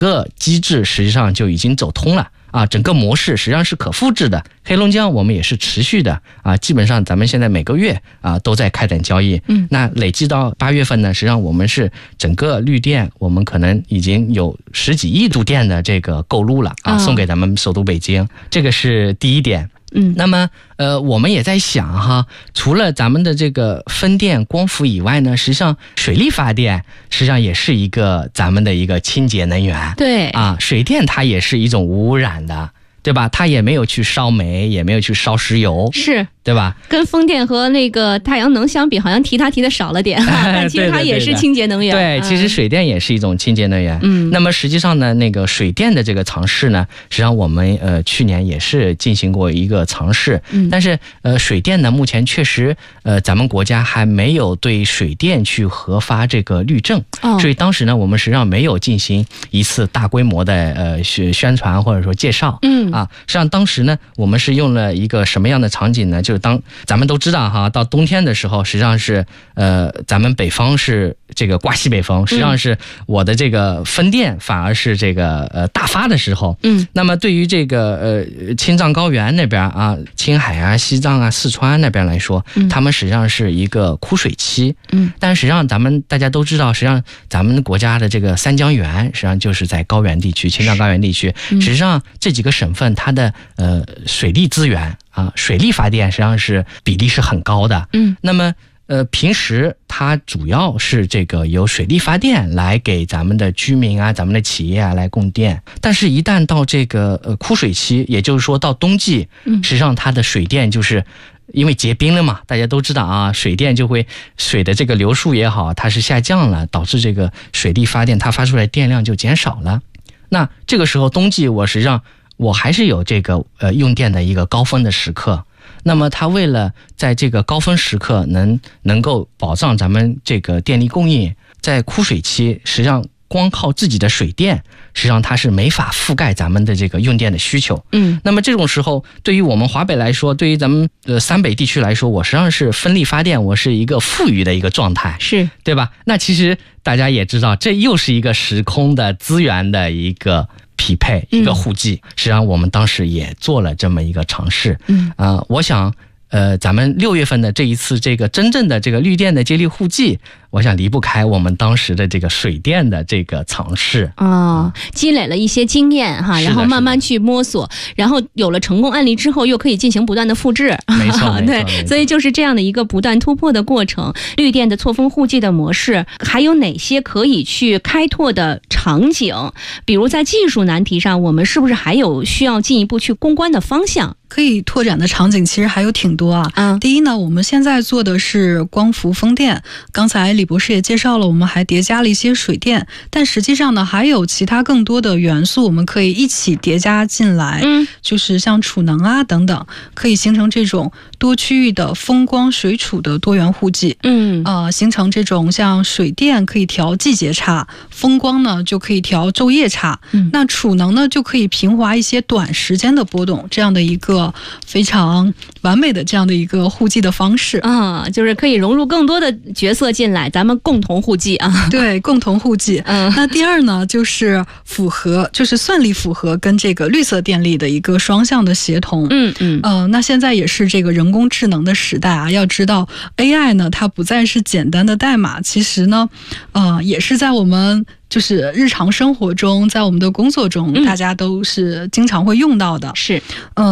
个机制实际上就已经走通了啊，整个模式实际上是可复制的。黑龙江我们也是持续的啊，基本上咱们现在每个月啊都在开展交易。那累计到8月份呢，实际上我们是整个绿电，我们可能已经有10几亿度电的这个购入了啊，送给咱们首都北京，这个是第一点。那么我们也在想哈，除了咱们的这个风电、光伏以外呢，实际上水力发电实际上也是一个咱们的一个清洁能源。 对啊，水电它也是一种无污染的，对吧？它也没有去烧煤，也没有去烧石油， 是， 对吧？ 跟风电和那个太阳能相比，好像提的少了点，但其实它也是清洁能源。 对，其实水电也是一种清洁能源。那么实际上呢，那个水电的这个尝试呢，实际上我们去年也是进行过一个尝试。但是水电呢，目前确实咱们国家还没有对水电去核发这个绿证，所以当时呢，我们实际上没有进行一次大规模的宣传或者说介绍。实际上当时呢，我们是用了一个什么样的场景呢？就是当咱们都知道哈，到冬天的时候，实际上是咱们北方是这个刮西北风，实际上是我的这个风电反而是这个大发的时候。那么对于这个青藏高原那边啊，青海啊、西藏啊、四川那边来说，他们实际上是一个枯水期。但实际上大家都知道，实际上咱们国家的这个三江源实际上就是在高原地区，青藏高原地区。实际上这几个省份它的水利资源啊，水力发电实际上是比例是很高的。那么平时它主要是这个由水力发电来给咱们的居民啊、咱们的企业啊来供电，但是一旦到这个枯水期，也就是说到冬季，实际上它的水电就是因为结冰了嘛，大家都知道啊，水电就会水的这个流速也好，它是下降了，导致这个水力发电它发出来电量就减少了。那这个时候冬季实际上我还是有这个用电的一个高峰的时刻。那么它为了在这个高峰时刻能够保障咱们这个电力供应，在枯水期实际上光靠自己的水电，实际上它是没法覆盖咱们的这个用电的需求。那么这种时候，对于我们华北来说，对于咱们三北地区来说，我实际上是风力发电，我是一个富裕的一个状态， 是对吧？那其实大家也知道，这又是一个时空的资源的一个匹配，一个互济。实际上我们当时也做了这么一个尝试。我想咱们6月份的这一次这个真正的这个绿电的接力互济，我想离不开我们当时的这个水电的这个尝试积累了一些经验哈，然后慢慢去摸索，然后有了成功案例之后，又可以进行不断的复制。 没错， 对，所以就是这样的一个不断突破的过程。绿电的错峰互济的模式，还有哪些可以去开拓的场景？比如在技术难题上，我们是不是还有需要进一步去攻关的方向？ 可以拓展的场景其实还有挺多啊。第一呢，我们现在做的是光伏风电，刚才李博士也介绍了，我们还叠加了一些水电，但实际上呢，还有其他更多的元素我们可以一起叠加进来，就是像储能啊等等，可以形成这种多区域的风光水储的多元互济。形成这种像水电可以调季节差，风光呢就可以调昼夜差，那储能呢就可以平滑一些短时间的波动，这样的一个非常完美的这样的一个互济的方式就是可以融入更多的角色进来，咱们共同互济啊。 对，共同互济。那第二呢，就是就是算力符合跟这个绿色电力的一个双向的协同。那现在也是这个人工智能的时代啊，要知道 AI 呢，它不再是简单的代码，其实呢，也是在我们就是日常生活中，在我们的工作中，大家都是经常会用到的。 是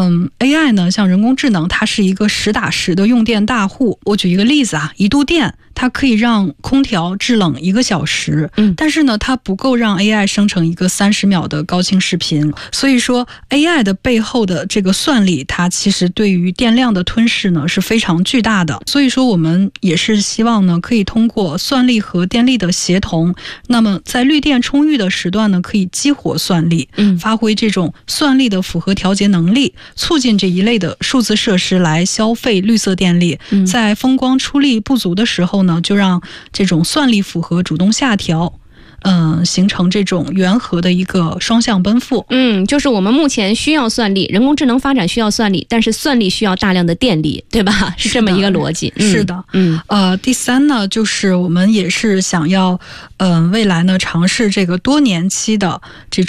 ，AI 呢，像人工智能，它是一个实打实的用电大户。我举一个例子啊，1度电它可以让空调制冷1个小时，但是呢，它不够让 AI 生成一个30秒的高清视频。所以说 AI 的背后的这个算力，它其实对于电量的吞噬呢是非常巨大的。所以说我们也是希望呢，可以通过算力和电力的协同，那么在绿电充裕的时段呢，可以激活算力，发挥这种算力的复合调节能力，促进这一类的数字设施来消费绿色电力。在风光出力不足的时候呢，就让这种算力符合主动下调。 形成这种圆和的一个双向奔赴。 就是我们目前需要算力，人工智能发展需要算力，但是算力需要大量的电力，对吧？是这么一个逻辑。 是的。第三呢，就是我们也是想要未来呢尝试这个多年期的这